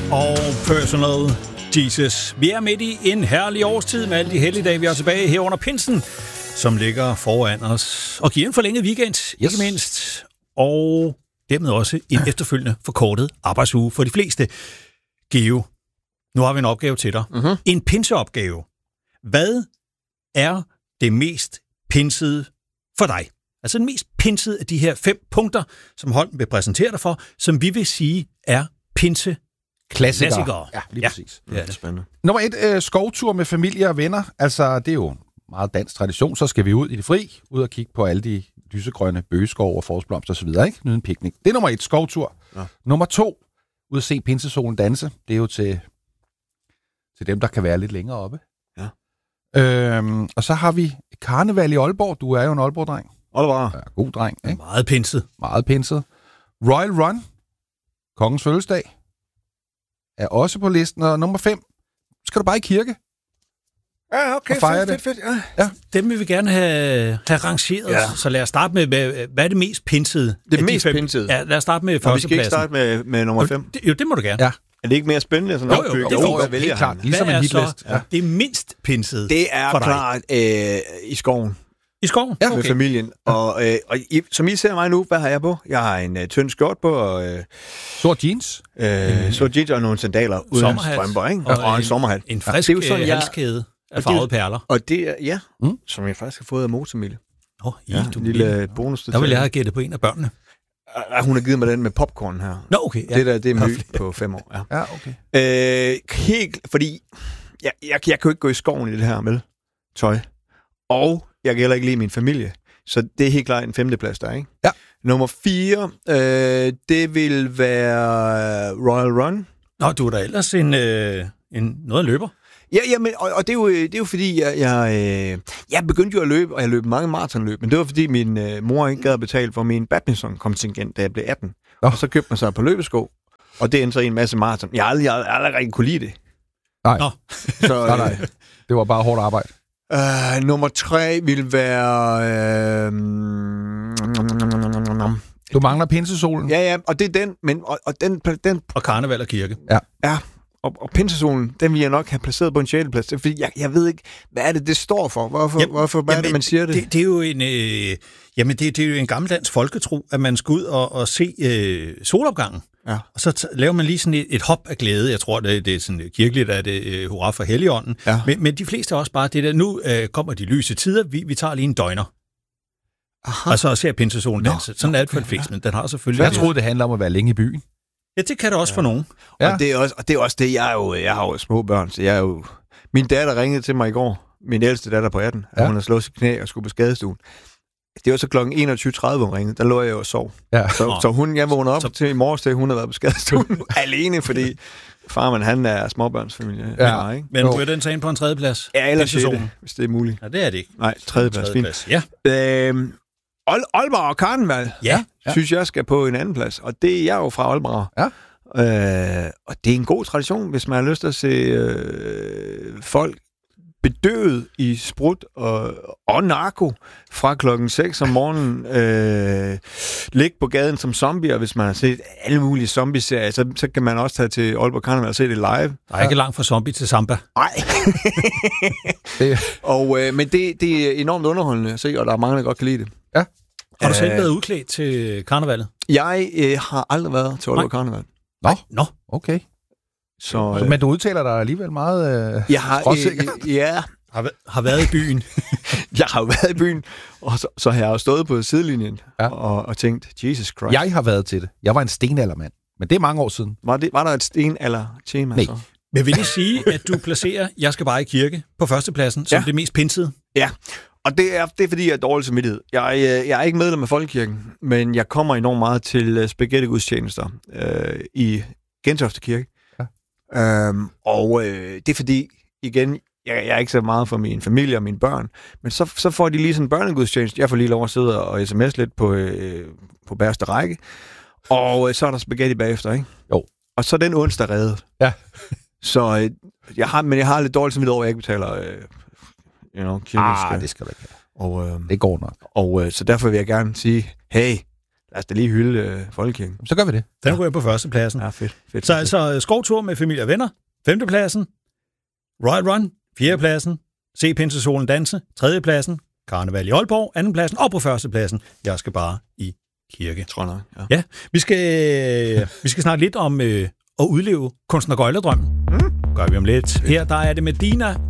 og Personal Jesus. Vi er midt i en herlig årstid med alle de helligdage, vi har tilbage her under pinsen, som ligger foran os og giver en forlænget weekend, ikke mindst, og dermed også en efterfølgende forkortet arbejdsuge for de fleste. Geo, nu har vi en opgave til dig. En pinseopgave. Hvad er det mest pinsede for dig? Altså den mest pinsede af de her 5 punkter, som Holm vil præsentere dig for, som vi vil sige er pinseklassikere. Ja, lige præcis. Ja, det er spændende. Nummer 1, skovtur med familie og venner. Altså, det er jo en meget dansk tradition. Så skal vi ud i det fri, ud og kigge på alle de lysegrønne bøgeskov og forårsblomster osv., ikke? Nyde en piknik. Det er nummer 1, skovtur. Ja. Nummer 2, ud at se pinsesolen danse. Det er jo til dem, der kan være lidt længere oppe. Ja. Og så har vi karneval i Aalborg. Du er jo en Aalborg-dreng. Aalborg. Ja, god dreng, ikke? Meget pinset. Meget pinset. Royal Run, kongens fødselsdag, er også på listen. Og nummer 5, skal du bare i kirke. Ja, okay, fedt. Ja. Dem vil vi gerne have rangeret, så lad os starte med, hvad er det mest pinsede? Det mest pinsede? Ja, lad os starte med førstepladsen. Vi skal ikke starte med nummer 5? Jo, det må du gerne. Ja. Er det ikke mere spændende? Sådan Jo, det får jeg vælge klart. Ligesom en hitlist. Ja. Det er mindst pinsede. Det er klart i skoven. I skoven? Ja, med familien. Og som I ser mig nu, hvad har jeg på? Jeg har en tynd skjort på, og sort jeans. Sort jeans og nogle sandaler uden strømper, ikke? Og en sommerhat. En frisk halskæde af farvede perler. Og det er, som jeg faktisk har fået af Motormille. En lille bonus. Der vil jeg have gættet på en af børnene. Hun har givet mig den med popcorn her. Nå, okay. Ja. Det er mø på 5 år. Ja, okay. Helt, fordi jeg kan jo ikke gå i skoven i det her med tøj. Og jeg kan heller ikke lide min familie. Så det er helt klart en 5. plads der, ikke? Ja. Nummer 4, det vil være Royal Run. Nå, du er da ellers noget løber. Ja, men, og det er jo fordi, jeg begyndte jo at løbe, og jeg løb mange maratonløb, men det var fordi min mor ikke gad at betale for min badminton-kontingent, da jeg blev 18. Og så købte man sig på løbesko, og det endte så i en masse maraton. Jeg har aldrig rigtig kunne lide det. Nej. Nå. Så, nej. Det var bare hårdt arbejde. Nummer 3 vil være... Du mangler pinsesolen. Ja, og det er den, men og den og karneval og kirke. Ja. Og pinsesolen, den vil jeg nok have placeret på en 6. plads. Fordi jeg ved ikke, hvad er det står for? Hvorfor er det, man siger det? Det er jo det er jo en gammeldansk folketro, at man skal ud og se solopgangen. Ja. Og så laver man lige sådan et hop af glæde. Jeg tror, det er sådan kirkeligt, at det hurra for Helligånden. Ja. Men de fleste er også bare det der, nu kommer de lyse tider, vi tager lige en døgner. Aha. Og så ser pinsesolen danse. Sådan er det for et fix, men den har selvfølgelig... Jeg troede, det handler om at være længe i byen. Ja, det kan det også for nogen. Ja. Og det er også det, jeg har jo små børn, så jeg er jo... Min datter ringede til mig i går, min ældste datter på 18, hun har slået sit knæ og skulle på skadestuen. Det var så kl. 21.30, hun ringede. Der lå jeg jo og sov. Ja. Så jeg vågnede op til i morges, til hun havde været på skadestuen alene, fordi farmand, han er småbørnsfamilie. Ja. Ikke? Men ryger den så ind på en 3. plads? Ja, eller 6, hvis det er muligt. Ja, det er det ikke. Nej, 3. plads. Fint. Ja. Aalborg og karneval, synes jeg skal på en 2. plads. Og det er jeg jo fra Aalborg. Ja. Og det er en god tradition, hvis man har lyst til at se folk bedøvet i sprut og narko fra klokken 6 om morgenen. Ligge på gaden som zombier, hvis man har set alle mulige zombie-serier, så kan man også tage til Aalborg Karneval og se det live. Der er ikke langt fra zombie til samba. Nej. Men det er enormt underholdende at se, og der er mange, der godt kan lide det. Ja. Har du selv været udklædt til karnevalet? Jeg har aldrig været til Aalborg Karneval. Nå, okay. Så, men du udtaler dig alligevel meget jeg har været i byen. Jeg har jo været i byen, og så har jeg jo stået på sidelinjen og tænkt, Jesus Christ. Jeg har været til det. Jeg var en stenaldermand, men det er mange år siden. Var der et stenalder-tema? Nej. Så? Men vil det sige, at du placerer Jeg skal bare i kirke på 1. pladsen, som det mest pinsede? Ja, og det er fordi, jeg er dårlig samvittighed. Jeg er ikke medlem af Folkekirken, men jeg kommer enormt meget til spaghetti-gudstjenester i Gentofte Kirke. Ja. Det er fordi, igen, jeg er ikke så meget for min familie og mine børn, men så får de lige sådan en børnegudstjeneste. Jeg får lige lov at sidde og sms lidt på bagerste række, og så er der spaghetti bagefter, ikke? Jo. Og så er den onsdag reddet. Ja. Så jeg har lidt dårligt samvittighed over, at jeg ikke betaler kirkeskat. Det skal du ikke have. Det går nok. Og så derfor vil jeg gerne sige, hey, lad os da lige hylde folkekirken. Så gør vi det. Den ryger på førstepladsen. Ja, fedt. Så altså skovtur med familie og venner, 5. pladsen. Royal Run, 4. pladsen. Se Pinsesolen danse, 3. pladsen. Karneval i Aalborg, 2. pladsen. Og på 1. pladsen, jeg skal bare i kirke. Tror jeg nok, ja. Vi skal snakke lidt om at udleve kunstnergøjledrømmen. Gør vi om lidt. Her der er det Medina